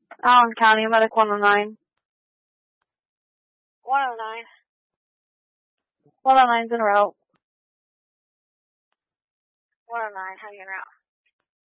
Allen County, Medic 109. 109. 109's en route. 109, how are you en route?